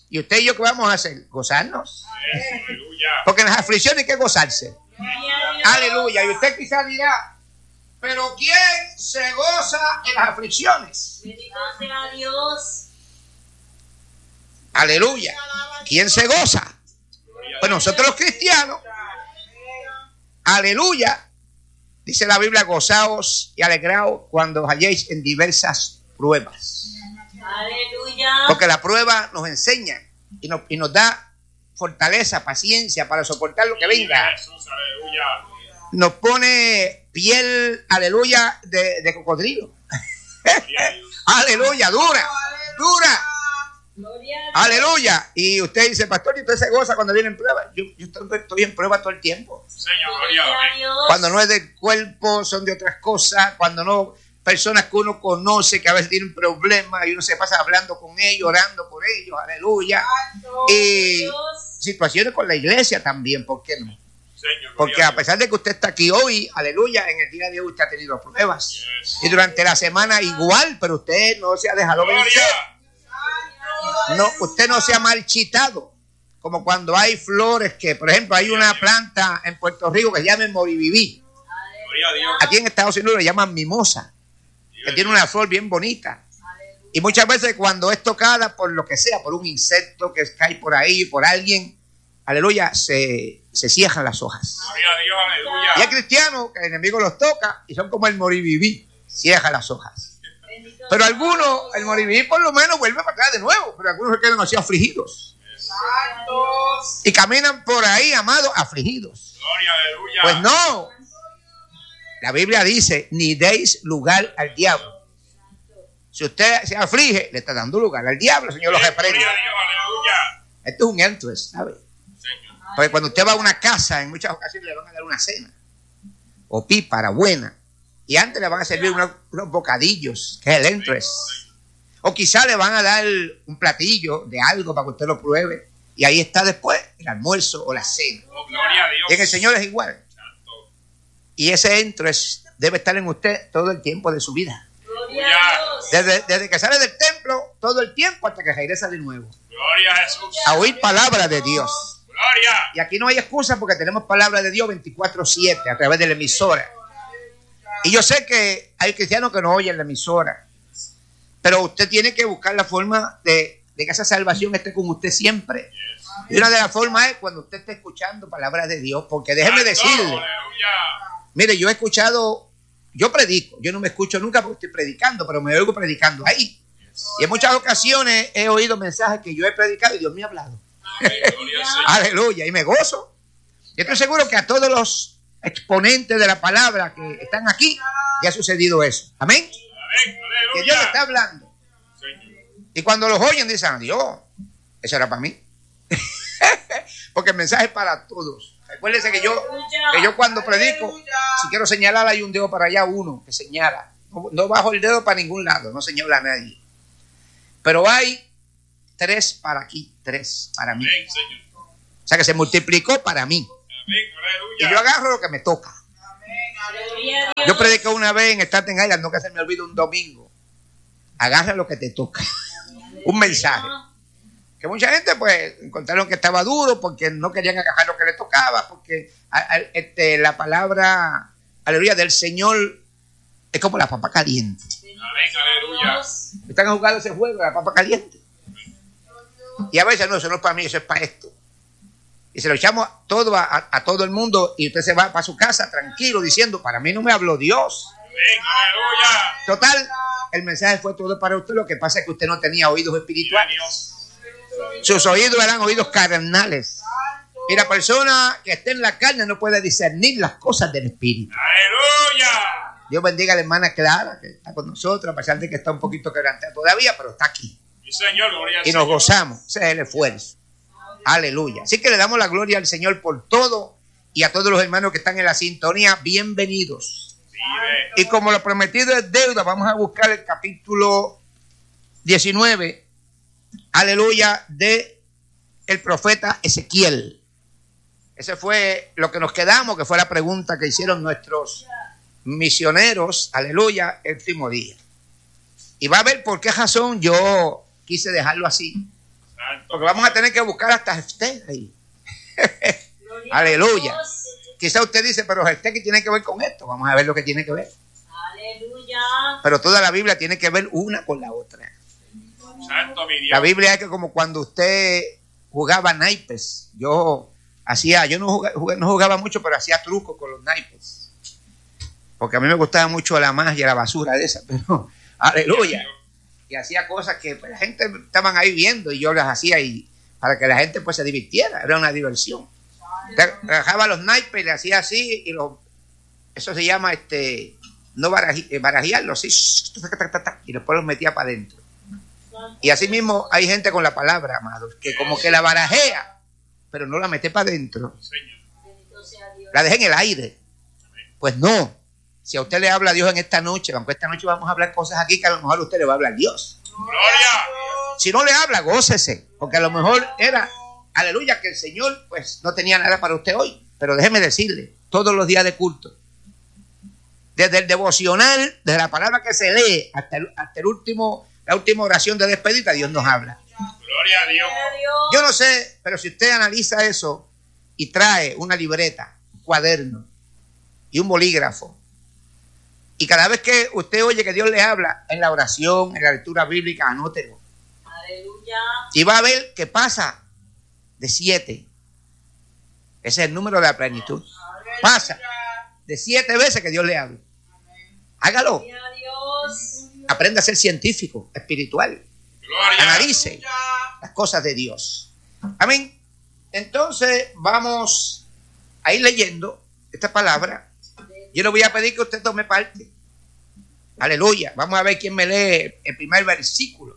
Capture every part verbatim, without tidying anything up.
¿Y usted y yo qué vamos a hacer? Gozarnos. Porque en las aflicciones hay que gozarse. Aleluya. Y usted quizá dirá, pero ¿quién se goza en las aflicciones? Bendito sea Dios. Aleluya. ¿Quién se goza? Pues nosotros los cristianos. Aleluya. Dice la Biblia, gozaos y alegraos cuando os halléis en diversas pruebas. Aleluya. Porque la prueba nos enseña y nos, y nos da fortaleza, paciencia para soportar lo que venga. Nos pone piel, aleluya, de, de cocodrilo. Aleluya, dura, dura. Aleluya. Y usted dice, pastor, ¿y usted se goza cuando vienen pruebas? Yo, yo estoy, estoy en prueba todo el tiempo. Cuando no es del cuerpo, son de otras cosas. Cuando no, personas que uno conoce que a veces tienen problemas y uno se pasa hablando con ellos, orando por ellos. Aleluya. Y situaciones con la iglesia también, ¿por qué no? Porque a pesar de que usted está aquí hoy, aleluya, en el día de hoy usted ha tenido pruebas. Y durante la semana igual, pero usted no se ha dejado vencer. No, usted no se ha marchitado. Como cuando hay flores que, por ejemplo, hay una planta en Puerto Rico que se llama moribiví. Aquí en Estados Unidos le llaman mimosa, que tiene una flor bien bonita. Y muchas veces cuando es tocada por lo que sea, por un insecto que cae por ahí, por alguien, aleluya, se, se cierran las hojas. Y hay cristianos que el enemigo los toca y son como el moribiví, cierran las hojas. Pero algunos, el moribiví por lo menos vuelve para atrás de nuevo, pero algunos se quedan así afligidos. Y caminan por ahí, amados, afligidos. Pues no. La Biblia dice, ni deis lugar al diablo. Si usted se aflige, le está dando lugar al diablo, el Señor los reprende. Esto es un entrance, ¿sabe? Porque cuando usted va a una casa, en muchas ocasiones le van a dar una cena. O pípara buena. Y antes le van a servir unos, unos bocadillos, que es el entrance. O quizá le van a dar un platillo de algo para que usted lo pruebe. Y ahí está después el almuerzo o la cena. Oh, gloria a Dios. Y en el Señor es igual. Santo. Y ese entrance debe estar en usted todo el tiempo de su vida. Gloria a Dios. Desde, desde que sale del templo, todo el tiempo hasta que regresa de nuevo. Gloria a Jesús. A oír palabra de Dios. Gloria. Y aquí no hay excusa porque tenemos palabra de Dios veinticuatro siete a través de la emisora. Y yo sé que hay cristianos que no oyen la emisora, pero usted tiene que buscar la forma de, de que esa salvación esté con usted siempre. Y una de las formas es cuando usted esté escuchando palabras de Dios, porque déjeme decirle, mire, yo he escuchado, yo predico, yo no me escucho nunca porque estoy predicando, pero me oigo predicando ahí. Y en muchas ocasiones he oído mensajes que yo he predicado y Dios me ha hablado. Aleluya, y me gozo. Y estoy seguro que a todos los exponentes de la palabra que están aquí, ya ha sucedido eso. Amén. Amén. Que Dios le está hablando. Señor. Y cuando los oyen dicen, Dios, eso era para mí. Porque el mensaje es para todos. Recuérdense que yo, que yo cuando predico, si quiero señalar, hay un dedo para allá, uno que señala. No, no bajo el dedo para ningún lado, no señala a nadie. Pero hay tres para aquí, tres para mí. Amén, Señor. O sea que se multiplicó para mí. Amén. Y Aleluya. yo agarro lo que me toca. Gloria a Dios. Yo prediqué una vez en Staten Island, no que se me olvide un domingo. Agarra lo que te toca. Un mensaje. Que mucha gente pues encontraron que estaba duro porque no querían agarrar lo que le tocaba, porque a, a, este, la palabra, aleluya, del Señor es como la papa caliente. Amén. Aleluya. Están jugando ese juego, la papa caliente. Y a veces no, eso no es para mí, eso es para esto. Y se lo echamos todo a, a, a todo el mundo y usted se va para su casa tranquilo diciendo, para mí no me habló Dios. Amén. Aleluya. Total, el mensaje fue todo para usted, lo que pasa es que usted no tenía oídos espirituales. Sus oídos eran oídos carnales. Y la persona que esté en la carne no puede discernir las cosas del espíritu. Aleluya. Dios bendiga a la hermana Clara, que está con nosotros, a pesar de que está un poquito quebrantada todavía, pero está aquí. Mi Señor, gloria al Y nos Señor. gozamos. Ese es el esfuerzo. Aleluya. Así que le damos la gloria al Señor por todo y a todos los hermanos que están en la sintonía. Bienvenidos. Vive. Y como lo prometido es deuda, vamos a buscar el capítulo diecinueve. Aleluya, de el profeta Ezequiel. Ese fue lo que nos quedamos, que fue la pregunta que hicieron nuestros misioneros, aleluya, el último día. Y va a ver por qué razón yo quise dejarlo así. Porque vamos a tener que buscar hasta Jefté ahí. Aleluya. Quizá usted dice, pero Jefté, ¿qué tiene que ver con esto? Vamos a ver lo que tiene que ver. Aleluya. Pero toda la Biblia tiene que ver una con la otra. Santo mi Dios. La Biblia es que como cuando usted jugaba naipes, yo hacía, yo no jugaba, no jugaba mucho, pero hacía trucos con los naipes. Porque a mí me gustaba mucho la magia, la basura de esa, pero aleluya. Y hacía cosas que pues, la gente estaban ahí viendo y yo las hacía y para que la gente pues se divirtiera, era una diversión. Trabajaba los naipes y le hacía así y lo, eso se llama este no baraji, barajearlos, sí, y después los metía para adentro. Y así mismo hay gente con la palabra, amados, que como que la barajea, pero no la mete para adentro. La deja en el aire. Pues no. Si a usted le habla a Dios en esta noche, aunque esta noche vamos a hablar cosas aquí que a lo mejor a usted le va a hablar Dios. Gloria. Si no le habla, gócese, porque a lo mejor era, aleluya, que el Señor pues no tenía nada para usted hoy. Pero déjeme decirle, todos los días de culto, desde el devocional, desde la palabra que se lee hasta el, hasta el último, la última oración de despedida, Dios nos habla. Gloria a Dios. Yo no sé, pero si usted analiza eso y trae una libreta, un cuaderno y un bolígrafo, y cada vez que usted oye que Dios le habla en la oración, en la lectura bíblica, anótelo. Aleluya. Y va a ver que pasa de siete. Ese es el número de la plenitud. Pasa de siete veces que Dios le habla. Hágalo. Gloria a Dios. Aprenda a ser científico, espiritual. Gloria. Analice las cosas de Dios. Amén. Entonces vamos a ir leyendo esta palabra. Yo le voy a pedir que usted tome parte. Aleluya. Vamos a ver quién me lee el primer versículo.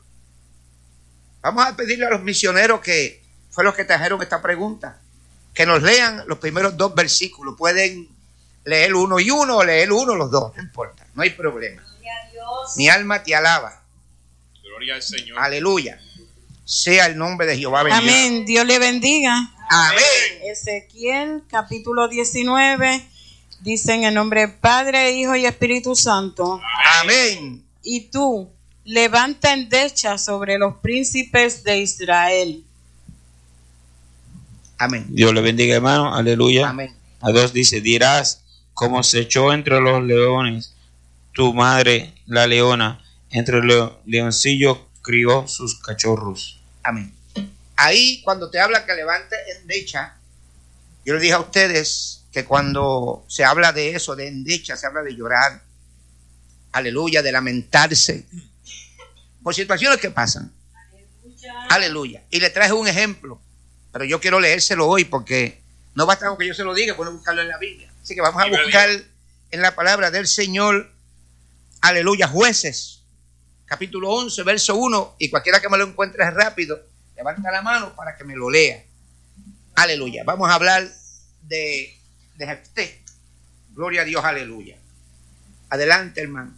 Vamos a pedirle a los misioneros que fue los que trajeron esta pregunta, que nos lean los primeros dos versículos. Pueden leer uno y uno o leer uno los dos, no importa, no hay problema. Gloria a Dios. Mi alma te alaba. Gloria al Señor. Aleluya. Sea el nombre de Jehová bendito. Amén. Dios le bendiga. Amén. Ezequiel capítulo diecinueve dice en el nombre del Padre, Hijo y Espíritu Santo. Amén. Y tú, levanta endecha sobre los príncipes de Israel. Amén. Dios le bendiga, hermano. Aleluya. Amén. A dos dice, dirás, como se echó entre los leones, tu madre, la leona, entre los leoncillos crió sus cachorros. Amén. Ahí cuando te habla que levante endecha, yo le dije a ustedes que cuando se habla de eso, de endecha, se habla de llorar, aleluya, de lamentarse por situaciones que pasan. Aleluya. Aleluya. Y le traje un ejemplo, pero yo quiero leérselo hoy porque no basta con que yo se lo diga, puedo buscarlo en la Biblia. Así que vamos a buscar en la palabra del Señor, aleluya, Jueces, capítulo once, verso uno, y cualquiera que me lo encuentre rápido, levanta la mano para que me lo lea. Aleluya. Vamos a hablar de, de Jefté. Gloria a Dios, aleluya. Adelante, hermano.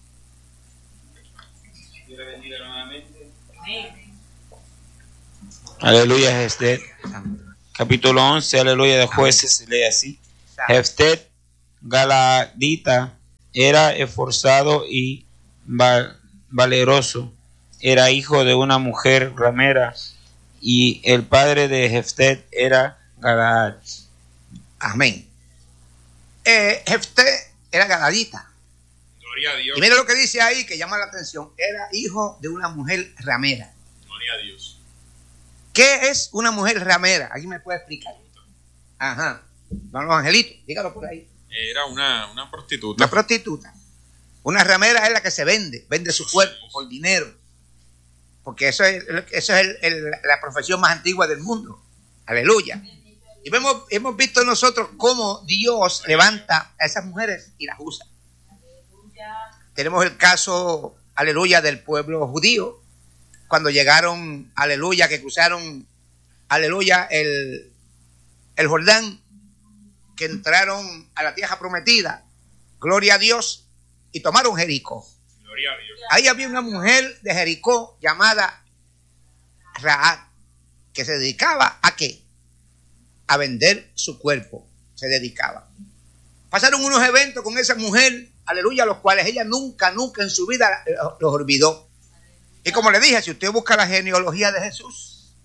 Dios le bendiga nuevamente. Amén. Aleluya, Jefté. Capítulo once, aleluya, de Jueces, se lee así. Jefté Galadita era esforzado y val- valeroso. Era hijo de una mujer ramera y el padre de Jefté era Galaad. Amén. Eh, Jefté era galadita. Gloria a Dios. Y mire lo que dice ahí que llama la atención. Era hijo de una mujer ramera. Gloria a Dios. ¿Qué es una mujer ramera? ¿Alguien me puede explicar? Ajá. Vamos, Angelito, dígalo por ahí. Era una, una prostituta. Una prostituta. Una ramera es la que se vende, vende su cuerpo por dinero. Porque eso es, eso es el, el, la profesión más antigua del mundo. Aleluya. Y vemos, hemos visto nosotros cómo Dios levanta a esas mujeres y las usa. Tenemos el caso, aleluya, del pueblo judío, cuando llegaron, aleluya, que cruzaron, aleluya, el, el Jordán, que entraron a la tierra prometida, gloria a Dios, y tomaron Jericó. Gloria a Dios. Ahí había una mujer de Jericó llamada Rahab, que se dedicaba a ¿qué? A vender su cuerpo, se dedicaba. Pasaron unos eventos con esa mujer, aleluya, los cuales ella nunca, nunca en su vida los olvidó. Y como le dije, si usted busca la genealogía de Jesús,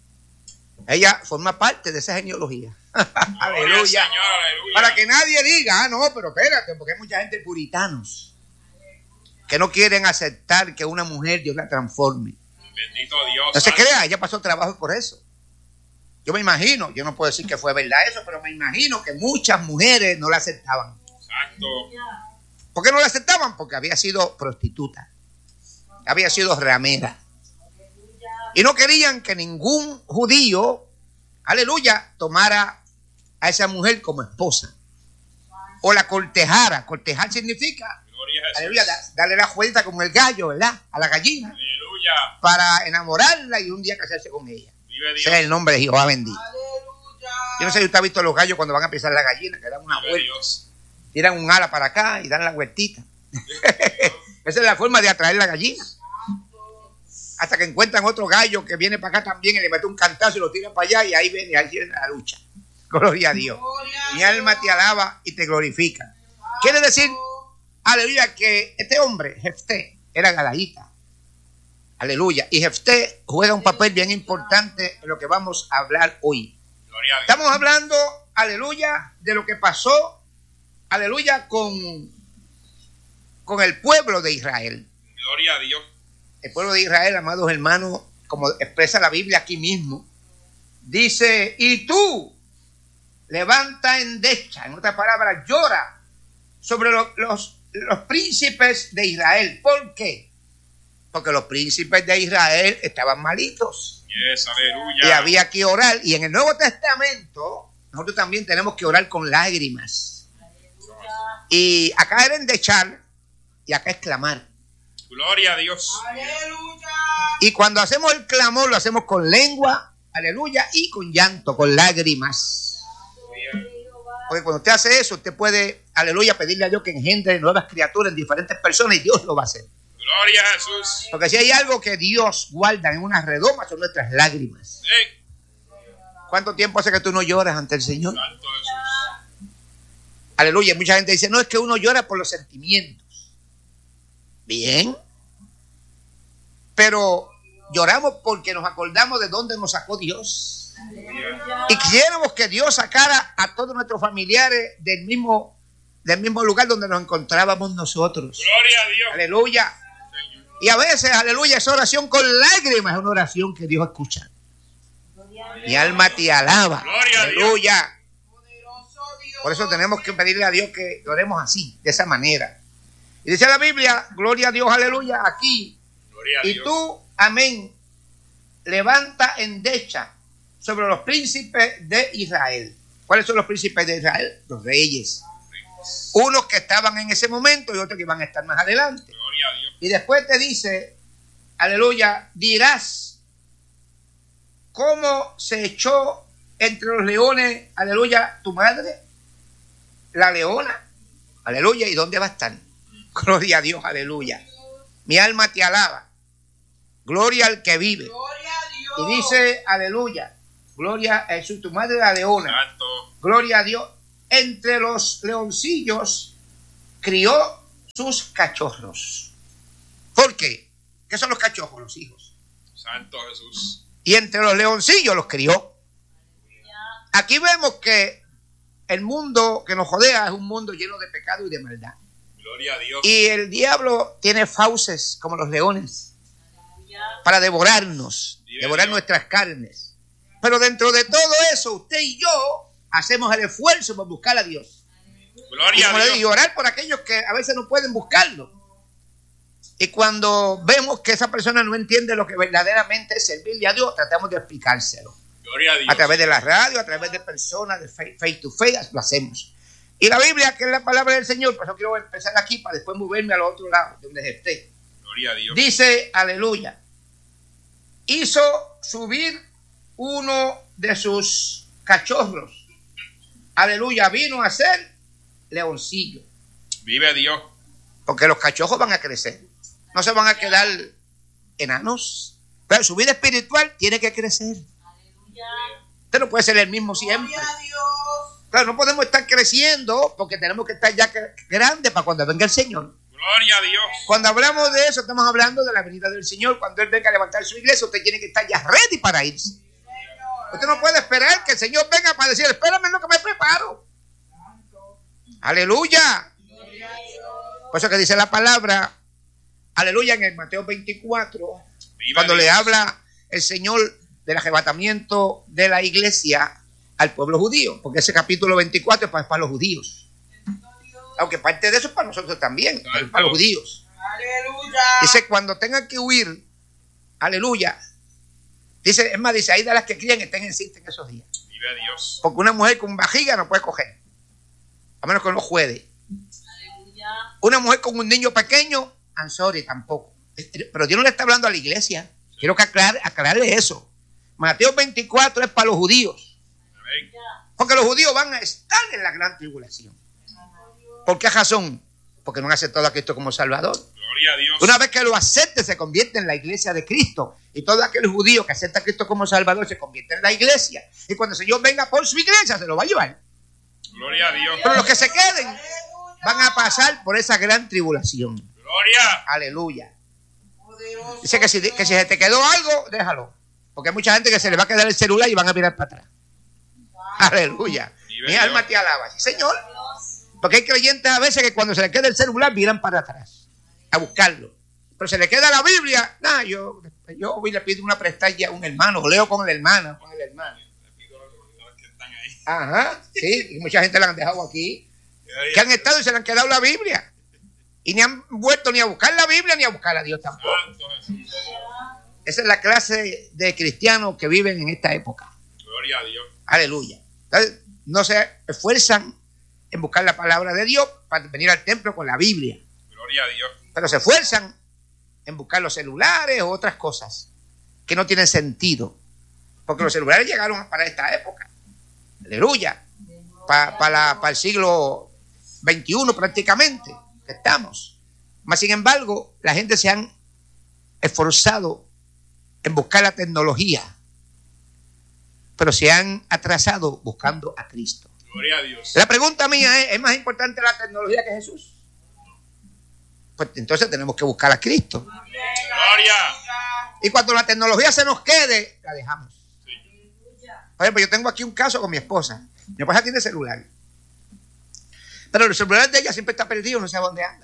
Ella forma parte de esa genealogía. Aleluya. Señor, aleluya. Para que nadie diga, ah, no, pero espérate, porque hay mucha gente puritanos que no quieren aceptar que una mujer Dios la transforme. Bendito Dios. No se santo. crea, ella pasó trabajo por eso. Yo me imagino, yo no puedo decir que fue verdad eso, pero me imagino que muchas mujeres no la aceptaban. Exacto. ¿Por qué no la aceptaban? Porque había sido prostituta, había sido ramera. Y no querían que ningún judío, aleluya, tomara a esa mujer como esposa o la cortejara. Cortejar significa, Gloria a Jesús. aleluya, da- darle la vuelta como el gallo, ¿verdad? A la gallina, Aleluya. para enamorarla y un día casarse con ella. Vive Dios. Sea el nombre de Jehová bendito. Yo no sé si usted ha visto los gallos cuando van a pisar la gallina, que dan una Vive vuelta, Dios. tiran un ala para acá y dan la vueltita. Esa es la forma de atraer la gallina. Hasta que encuentran otro gallo que viene para acá también y le mete un cantazo y lo tira para allá y ahí viene, ahí viene la lucha. Gloria a Dios. Mi alma te alaba y te glorifica. Quiere decir, aleluya, que este hombre, Jefté, era galadita. Aleluya. Y Jefté juega un papel bien importante en lo que vamos a hablar hoy. Gloria a Dios. Estamos hablando, aleluya, de lo que pasó, aleluya, con, con el pueblo de Israel. Gloria a Dios. El pueblo de Israel, amados hermanos, como expresa la Biblia aquí mismo, dice, y tú levanta endecha, en otras palabras, llora sobre lo- los, los príncipes de Israel. ¿Por qué? Porque los príncipes de Israel estaban malitos Yes, y aleluya. había que orar. Y en el Nuevo Testamento, nosotros también tenemos que orar con lágrimas. Y acá era endechar y acá es clamar. Gloria a Dios. Y cuando hacemos el clamor, lo hacemos con lengua, aleluya, y con llanto, con lágrimas. Porque cuando usted hace eso, usted puede, aleluya, pedirle a Dios que engendre nuevas criaturas en diferentes personas y Dios lo va a hacer. Gloria a Jesús. Porque si hay algo que Dios guarda en una redoma, son nuestras lágrimas. Hey, ¿Cuánto tiempo hace que tú no lloras ante el Señor? santo Jesús. Aleluya. Mucha gente dice, no, es que uno llora por los sentimientos. Bien. Pero lloramos porque nos acordamos de dónde nos sacó Dios. Y quisiéramos que Dios sacara a todos nuestros familiares del mismo, del mismo lugar donde nos encontrábamos nosotros. Gloria a Dios. Aleluya. Señor. Y a veces, aleluya, esa oración con lágrimas es una oración que Dios escucha. Mi alma te alaba. Gloria a Dios. Aleluya. Por eso tenemos que pedirle a Dios que oremos así, de esa manera. Y dice la Biblia, gloria a Dios, aleluya, aquí. Gloria a Y Dios. tú, amén, levanta endecha sobre los príncipes de Israel. ¿Cuáles son los príncipes de Israel? Los reyes. Unos que estaban en ese momento y otros que van a estar más adelante. Gloria a Dios. Y después te dice, aleluya, dirás, ¿cómo se echó entre los leones, aleluya, tu madre? La leona, aleluya, ¿y dónde va a estar? Gloria a Dios, aleluya. Mi alma te alaba. Gloria al que vive. Y dice, aleluya, gloria a Jesús, tu madre la leona. Santo. Gloria a Dios. Entre los leoncillos crió sus cachorros. ¿Por qué? ¿Qué son los cachorros? Los hijos. Santo Jesús. Y entre los leoncillos los crió. Aquí vemos que el mundo que nos rodea es un mundo lleno de pecado y de maldad. Gloria a Dios. Y el diablo tiene fauces como los leones para devorarnos, Bien, devorar Dios. nuestras carnes. Pero dentro de todo eso, usted y yo hacemos el esfuerzo por buscar a Dios. Y, Gloria como a le Dios. digo, y orar por aquellos que a veces no pueden buscarlo. Y cuando vemos que esa persona no entiende lo que verdaderamente es servirle a Dios, tratamos de explicárselo. Gloria a Dios. A través de la radio, a través de personas, de face, face to face, lo hacemos. Y la Biblia, que es la palabra del Señor, por eso quiero empezar aquí para después moverme al otro lado, donde esté. Gloria a Dios. Dice, aleluya, hizo subir uno de sus cachorros. Aleluya, vino a ser leoncillo. Vive Dios. Porque los cachorros van a crecer. No se van a quedar enanos. Pero su vida espiritual tiene que crecer. Usted no puede ser el mismo siempre. Claro, no podemos estar creciendo porque tenemos que estar ya grandes para cuando venga el Señor. Gloria a Dios. Cuando hablamos de eso, estamos hablando de la venida del Señor. Cuando Él venga a levantar su iglesia, usted tiene que estar ya ready para irse. Usted no puede esperar que el Señor venga para decir, espérame en lo que me preparo. Aleluya. Por eso que dice la palabra, aleluya, en el Mateo veinticuatro, Viva cuando Dios. le habla el Señor del arrebatamiento de la iglesia al pueblo judío, porque ese capítulo veinticuatro es para, para los judíos. Aunque parte de eso es para nosotros también, pero es para los judíos. Aleluya. Dice, cuando tengan que huir, aleluya. Dice, es más, dice, ahí de las que crían estén en cinta en esos días. Vive Dios. Porque una mujer con vajiga no puede coger, a menos que no juegue. Aleluya. Una mujer con un niño pequeño, I'm sorry, tampoco. Pero Dios no le está hablando a la iglesia. Quiero que aclare, aclararle eso. Mateo veinticuatro es para los judíos. Amén. Porque los judíos van a estar en la gran tribulación. ¿Por qué razón? Porque no han aceptado a Cristo como Salvador. Gloria a Dios. Una vez que lo acepte, se convierte en la iglesia de Cristo. Y todo aquel judío que acepta a Cristo como Salvador se convierte en la iglesia. Y cuando el Señor venga por su iglesia, se lo va a llevar. Gloria a Dios. Pero los que se queden van a pasar por esa gran tribulación. Gloria. Aleluya. Dice que si, que si se te quedó algo, déjalo. Porque hay mucha gente que se le va a quedar el celular y van a mirar para atrás. Aleluya. Mi alma te alaba. Sí, Señor. Porque hay creyentes a veces que cuando se le queda el celular miran para atrás a buscarlo. Pero se le queda la Biblia. Nah, yo, yo hoy le pido una prestalla a un hermano, leo con el hermano, con el hermano. Ajá, sí, y mucha gente la han dejado aquí, que han estado y se le han quedado la Biblia. Y ni han vuelto ni a buscar la Biblia ni a buscar a Dios tampoco. Santo Jesús. Esa es la clase de cristianos que viven en esta época. Gloria a Dios. Aleluya. Entonces, no se esfuerzan en buscar la palabra de Dios para venir al templo con la Biblia. Gloria a Dios. Pero se esfuerzan en buscar los celulares o otras cosas que no tienen sentido. Porque los celulares llegaron para esta época. Aleluya. Para, para, para el siglo veintiuno prácticamente que estamos. Mas sin embargo, la gente se han esforzado en buscar la tecnología, pero se han atrasado buscando a Cristo. Gloria a Dios. La pregunta mía es, ¿es más importante la tecnología que Jesús? Pues entonces tenemos que buscar a Cristo. Gloria. Y cuando la tecnología se nos quede, la dejamos. Sí. Por ejemplo, yo tengo aquí un caso con mi esposa. Mi esposa tiene celular, pero el celular de ella siempre está perdido, no sé dónde anda.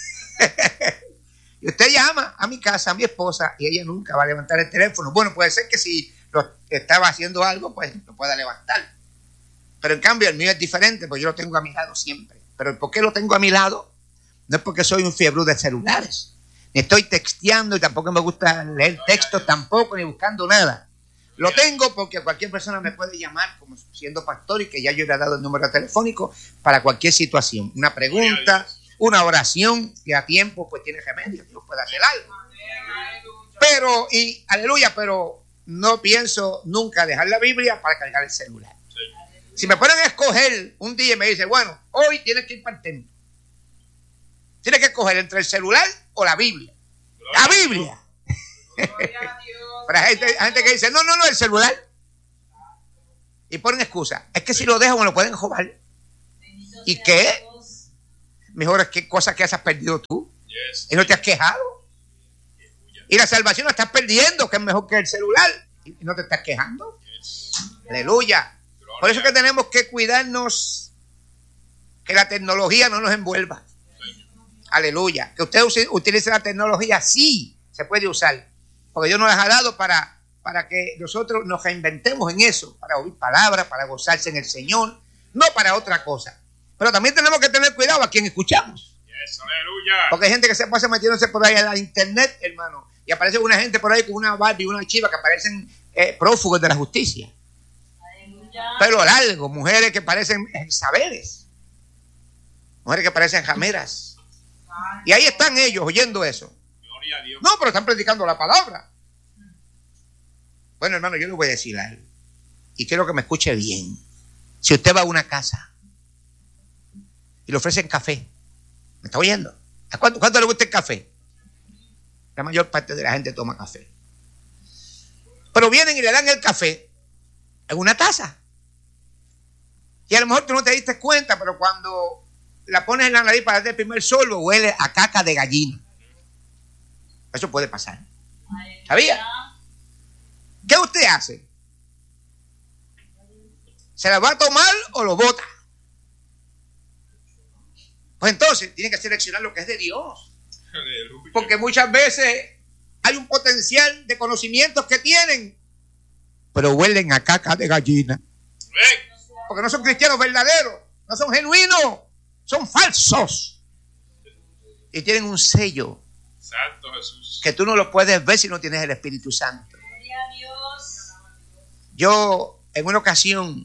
Y usted llama a mi casa, a mi esposa, y ella nunca va a levantar el teléfono. Bueno, puede ser que si lo estaba haciendo algo, pues lo pueda levantar. Pero en cambio el mío es diferente, porque yo lo tengo a mi lado siempre. Pero ¿por qué lo tengo a mi lado? No es porque soy un fiebre de celulares. Ni estoy texteando y tampoco me gusta leer textos tampoco, ni buscando nada. Lo tengo porque cualquier persona me puede llamar como siendo pastor y que ya yo le he dado el número telefónico para cualquier situación. Una pregunta, una oración que a tiempo pues tiene remedio, Dios puede hacer algo. Pero, y aleluya, pero no pienso nunca dejar la Biblia para cargar el celular. Si me ponen a escoger un día y me dicen, bueno, hoy tienes que ir para el templo, tienes que escoger entre el celular o la Biblia. La Biblia. Pero hay gente, hay gente que dice, no, no, no, el celular. Y ponen excusa. Es que si lo dejo me lo pueden robar. ¿Y qué? Mejor es que cosas que has perdido tú. Yes. Y no te has quejado. Y la salvación la estás perdiendo, que es mejor que el celular. Y no te estás quejando. Yes. Aleluya. Por eso es que tenemos que cuidarnos que la tecnología no nos envuelva. Aleluya. Que usted use, utilice la tecnología, sí, se puede usar. Porque Dios nos ha dado para, para que nosotros nos reinventemos en eso, para oír palabras, para gozarse en el Señor, no para otra cosa. Pero también tenemos que tener cuidado a quien escuchamos. Yes. Aleluya. Porque hay gente que se pasa metiéndose por ahí en la internet, hermano, y aparece una gente por ahí con una Barbie y una chiva que parecen eh, prófugos de la justicia. Pelo largo, mujeres que parecen saberes, mujeres que parecen jameras. Y ahí están ellos oyendo eso. Gloria a Dios. No, pero están predicando la palabra. Bueno, hermano, yo le voy a decir algo. Y quiero que me escuche bien. Si usted va a una casa y le ofrecen café, ¿me está oyendo? ¿A cuánto, cuánto le gusta el café? La mayor parte de la gente toma café. Pero vienen y le dan el café en una taza. Y a lo mejor tú no te diste cuenta, pero cuando la pones en la nariz para darte el primer sorbo, huele a caca de gallina. Eso puede pasar. ¿Sabía? ¿Qué usted hace? ¿Se la va a tomar o lo bota? Pues entonces tiene que seleccionar lo que es de Dios. Aleluya. Porque muchas veces hay un potencial de conocimientos que tienen, pero huelen a caca de gallina. Ven. Porque no son cristianos verdaderos, no son genuinos, son falsos. Y tienen un sello Santo Jesús. que tú no lo puedes ver si no tienes el Espíritu Santo. Gloria a Dios. Yo, en una ocasión,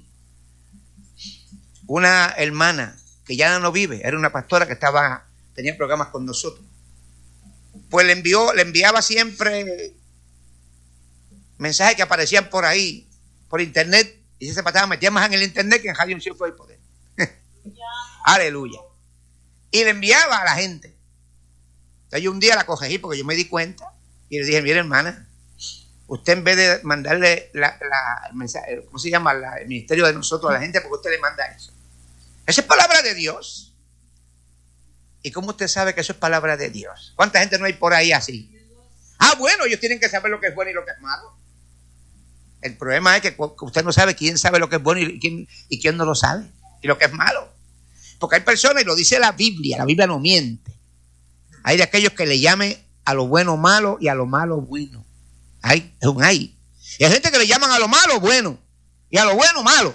una hermana que ya no vive, era una pastora que estaba, tenía programas con nosotros, pues le envió, le enviaba siempre mensajes que aparecían por ahí, por internet, y se pasaba, metía más en el internet que en Radio Unción Fue y Poder. Aleluya. Y le enviaba a la gente. Entonces yo un día la cogí porque yo me di cuenta y le dije, mire hermana, usted en vez de mandarle la, la, el mensaje, ¿cómo se llama? La, el ministerio de nosotros a la gente, porque usted le manda eso. Esa es palabra de Dios. ¿Y cómo usted sabe que eso es palabra de Dios? ¿Cuánta gente no hay por ahí así? Ah, bueno, ellos tienen que saber lo que es bueno y lo que es malo. El problema es que usted no sabe quién sabe lo que es bueno y quién, y quién no lo sabe. Y lo que es malo. Porque hay personas, y lo dice la Biblia, la Biblia no miente. Hay de aquellos que le llamen a lo bueno malo y a lo malo bueno. Hay, es un hay. Y hay gente que le llaman a lo malo bueno y a lo bueno malo.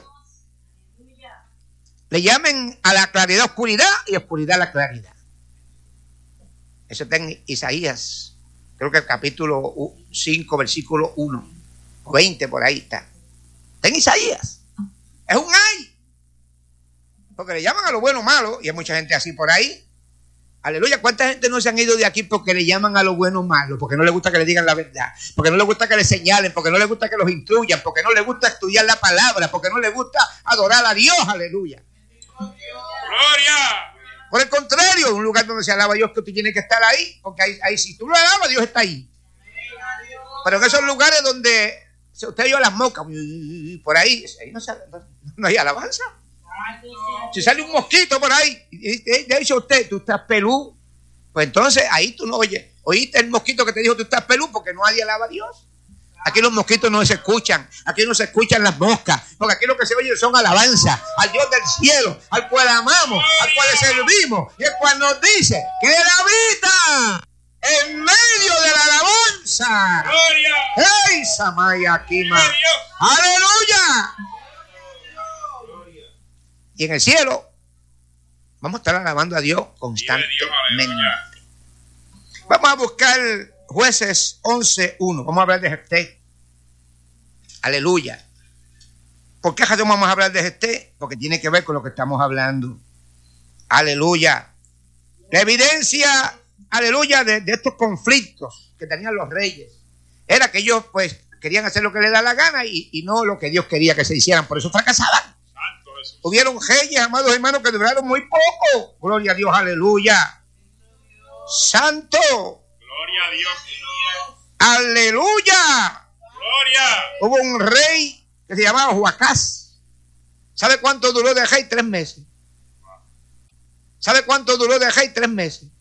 Le llamen a la claridad oscuridad y oscuridad a la claridad. Eso está en Isaías, creo que el capítulo cinco, versículo uno o veinte, por ahí está. Está en Isaías. Es un ay. Porque le llaman a lo bueno malo, y hay mucha gente así por ahí. Aleluya. ¿Cuánta gente no se han ido de aquí porque le llaman a lo bueno malo? Porque no les gusta que le digan la verdad, porque no les gusta que le señalen, porque no les gusta que los instruyan, porque no les gusta estudiar la palabra, porque no les gusta adorar a Dios. Aleluya. Gloria. Por el contrario, un lugar donde se alaba a Dios, que tú tienes que estar ahí, porque ahí, ahí si tú lo alabas, Dios está ahí. Pero en esos lugares donde usted oye las moscas, por ahí, ahí no, se, no, no hay alabanza. Si sale un mosquito por ahí, y te dice usted, tú estás pelú, pues entonces ahí tú no oyes. Oíste el mosquito que te dijo, tú estás pelú, porque no nadie alaba a Dios. Aquí los mosquitos no se escuchan, aquí no se escuchan las moscas, porque aquí lo que se oye son alabanzas al Dios del cielo, al cual amamos, al cual le servimos, y el cual nos dice que Él habita en medio de la alabanza. Gloria. ¡Hey, Samaya Kima! ¡Aleluya! Y en el cielo vamos a estar alabando a Dios constantemente. Vamos a buscar Jueces once uno. Vamos a hablar de Jefté. Aleluya. ¿Por qué vamos a hablar de Jefté? Porque tiene que ver con lo que estamos hablando. Aleluya. La evidencia, aleluya, de, de estos conflictos que tenían los reyes era que ellos pues querían hacer lo que les da la gana y, y no lo que Dios quería que se hicieran. Por eso fracasaban. Hubieron reyes, amados hermanos, que duraron muy poco. Gloria a Dios, aleluya. Santo. Gloria a Dios. Aleluya. Gloria. Hubo un rey que se llamaba Joacás. ¿Sabe cuánto duró de rey? Tres meses. ¿Sabe cuánto duró de rey? Tres meses.